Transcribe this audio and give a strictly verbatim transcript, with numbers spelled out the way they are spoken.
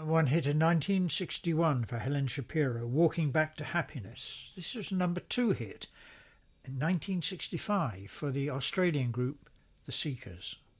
One hit in nineteen sixty-one for Helen Shapiro, Walking Back to Happiness. This was a number two hit in nineteen sixty-five for the Australian group The Seekers.